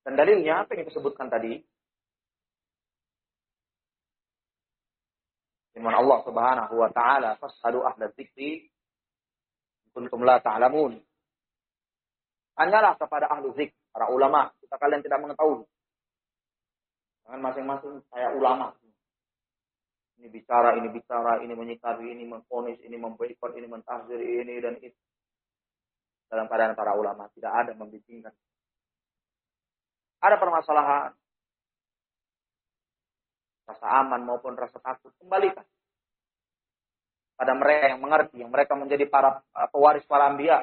Dan dalilnya apa yang disebutkan tadi? Firman Allah Subhanahu wa taala, "Fas'alu ahla dzikri in kuntum la ta'lamun." Tanyalah kepada ahlu dzikr, para ulama, jika kalian tidak mengetahui. Jangan masing-masing saya ulama. Ini bicara, ini menyikapi, ini memvonis, ini memboikot, ini mentahzir, ini dan itu. Dalam keadaan para ulama tidak ada membimbingkan. Ada permasalahan, rasa aman maupun rasa takut, kembalikan pada mereka yang mengerti, yang mereka menjadi para pewaris para anbiya.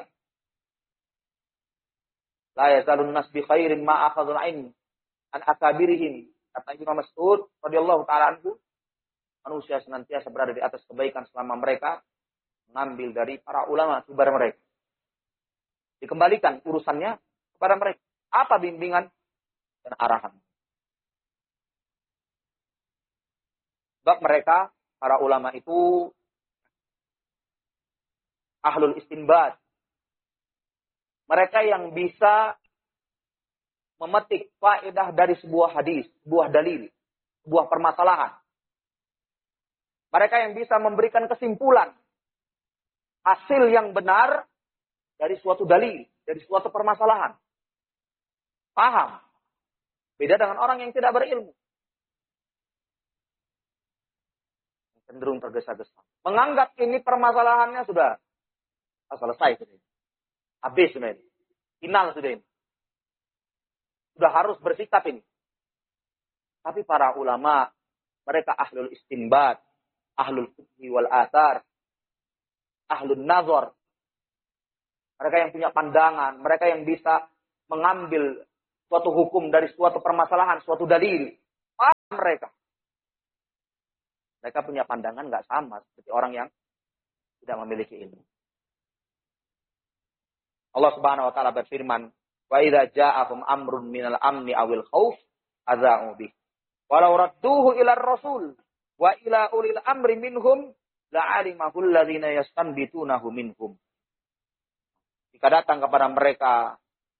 La yazalun nas bi khairin ma akhadhul ilm an akabirihim. Kata Imam Mas'ud radhiyallahu taala anhu, manusia senantiasa berada di atas kebaikan selama mereka mengambil dari para ulama kibar mereka. Dikembalikan urusannya kepada mereka. Apa bimbingan dan arahan? Sebab mereka, para ulama itu ahlul istinbat. Mereka yang bisa memetik faedah dari sebuah hadis, sebuah dalil, sebuah permasalahan. Mereka yang bisa memberikan kesimpulan hasil yang benar dari suatu dalil, dari suatu permasalahan. Paham? Beda dengan orang yang tidak berilmu. Cenderung tergesa-gesa. Menganggap ini permasalahannya sudah selesai. Habis sudah ini. Final sudah ini. Sudah harus bersikap ini. Tapi para ulama, mereka ahlul istinbat, ahlul fiqh wal athar, ahlul nazar. Mereka yang punya pandangan, mereka yang bisa mengambil suatu hukum dari suatu permasalahan, suatu dalil. Paham mereka. Mereka punya pandangan nggak sama seperti orang yang tidak memiliki ilmu. Allah Subhanahu wa taala berfirman, "Wa idza ja'ahum amrun minal amni awil khauf adza'u bih. Walau radduhu ila rasul wa ila ulil amri minhum la'alimahu alladziina yastanbitunahu minhum." Jika datang kepada mereka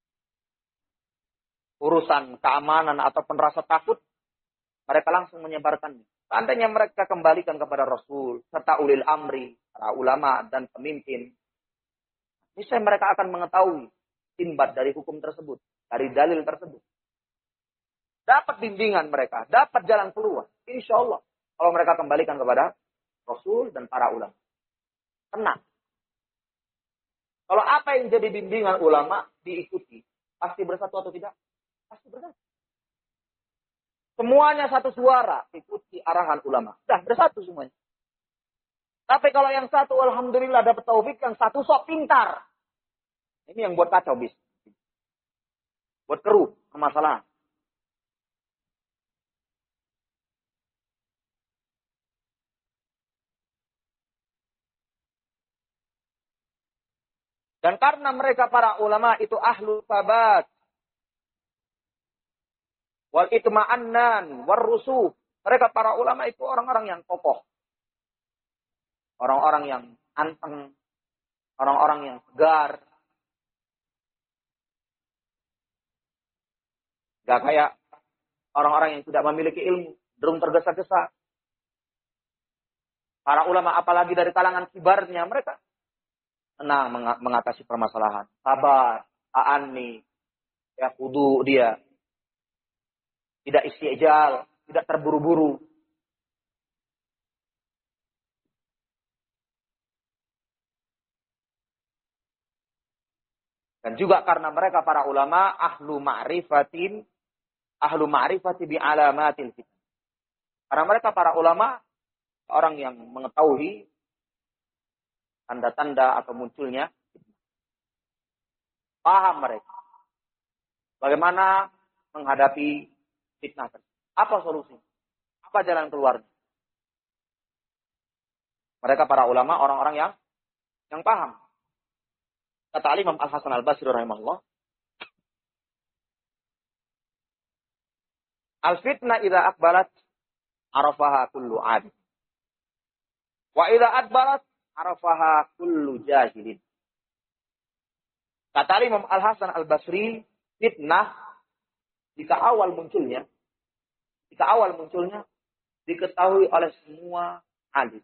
urusan keamanan ataupun rasa takut, mereka langsung menyebarkannya. Seandainya mereka kembalikan kepada Rasul serta ulil amri, para ulama dan pemimpin, niscaya mereka akan mengetahui istinbat dari hukum tersebut, dari dalil tersebut. Dapat bimbingan mereka, dapat jalan keluar. Insya Allah, kalau mereka kembalikan kepada Rasul dan para ulama. Tenang. Kalau apa yang jadi bimbingan ulama diikuti, pasti bersatu atau tidak? Pasti bersatu. Semuanya satu suara, ikuti arahan ulama. Sudah bersatu semuanya. Tapi kalau yang satu, alhamdulillah dapat taufik, yang satu sok pintar. Ini yang buat kacau bis. Buat keruh, permasalahan. Dan karena mereka para ulama itu ahlul sabat, wal itma'annan, war rusuh. Mereka para ulama itu orang-orang yang kokoh. Orang-orang yang anteng. Orang-orang yang segar. Gak kayak orang-orang yang tidak memiliki ilmu. Cenderung tergesa-gesa. Para ulama apalagi dari kalangan kibarnya mereka tenang mengatasi permasalahan. Sabar, ta'anni, ya kudu dia. Tidak istijal, tidak terburu-buru. Dan juga karena mereka para ulama ahlu ma'rifati bi alamatil fitnah. Karena mereka para ulama orang yang mengetahui tanda-tanda atau munculnya fitnah. Paham mereka bagaimana menghadapi fitnah tersebut. Apa solusi? Apa jalan keluarnya? Mereka para ulama orang-orang yang paham. Kata Imam Al-Hasan Al-Basri rahimahullah, al-fitnah idza aqbalat arafaha kullu 'abid. Wa idza adbarat arafaha kullu jahilin. Kata Imam Al-Hasan Al-Basri, fitnah Jika awal munculnya diketahui oleh semua alim.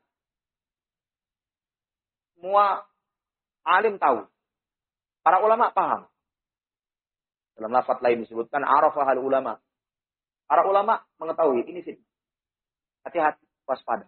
Semua alim tahu. Para ulama paham. Dalam lafaz lain disebutkan arafahal ulama. Para ulama mengetahui ini fitnah. Hati-hati, waspada.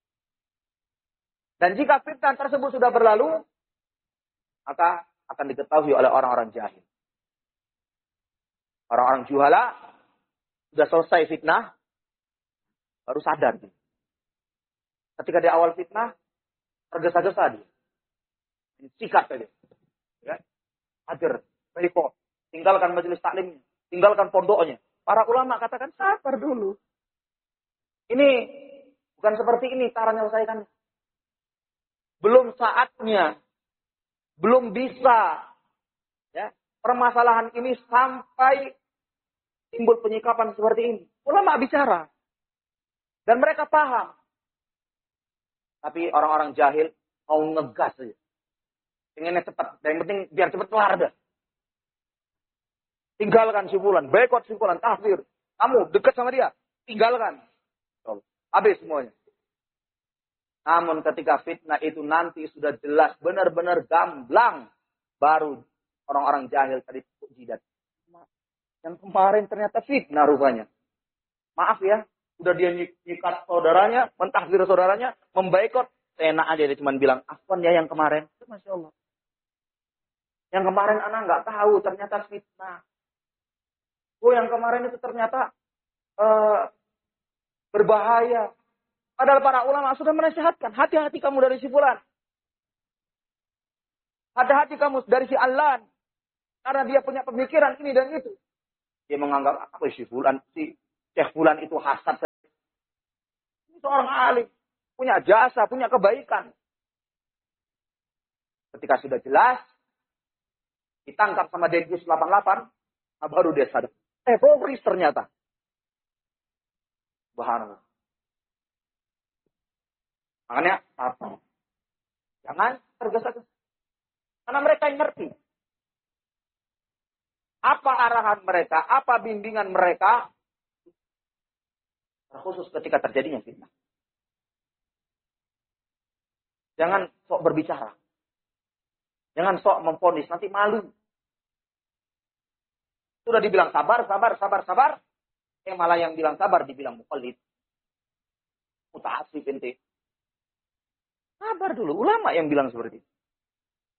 Dan jika fitnah tersebut sudah berlalu, maka akan diketahui oleh orang-orang jahil. Orang-orang juhala sudah selesai fitnah, baru sadar. Ketika di awal fitnah, tergesa-gesa dia. Sikat saja. Ya. Hajar, berikut. Tinggalkan majelis taklimnya. Tinggalkan pondoknya. Para ulama katakan, sabar dulu. Ini bukan seperti ini cara menyelesaikan. Belum saatnya. Belum bisa. Ya, permasalahan ini sampai timbul penyikapan seperti ini. Ulama bicara. Dan mereka paham. Tapi orang-orang jahil mau ngegas saja. Pengennya cepat. Dan yang penting biar cepat kelar dah. Tinggalkan si fulan. Boikot si fulan. Tahfir. Kamu dekat sama dia. Tinggalkan. Habis semuanya. Namun ketika fitnah itu nanti sudah jelas. Benar-benar gamblang. Baru orang-orang jahil tadi jidat. Yang kemarin ternyata fitnah rupanya. Maaf ya. Udah dia nyikat saudaranya. Mentahfir saudaranya. Memboikot. Enak aja dia cuma bilang. Afwan ya yang kemarin. Masya Allah. Yang kemarin anak nggak tahu. Ternyata fitnah. Oh yang kemarin itu ternyata berbahaya. Padahal para ulama sudah menasihatkan. Hati-hati kamu dari si fulan. Hati-hati kamu dari si Allan. Karena dia punya pemikiran ini dan itu. Dia menganggap apa si fulan. Si Syekh fulan itu hasad. Ini seorang alim. Punya jasa, punya kebaikan. Ketika sudah jelas. Ditangkap sama Densus 88. Baru dia sadar. Teroris ternyata. Subhanallah. Makanya apa? Jangan tergesa-gesa. Karena mereka yang ngerti. Apa arahan mereka, apa bimbingan mereka. Terkhusus ketika terjadinya fitnah. Jangan sok berbicara. Jangan sok memvonis, nanti malu. Sudah dibilang sabar. Malah yang bilang sabar dibilang muqallid. Muta'assib ente. Sabar dulu. Ulama yang bilang seperti itu.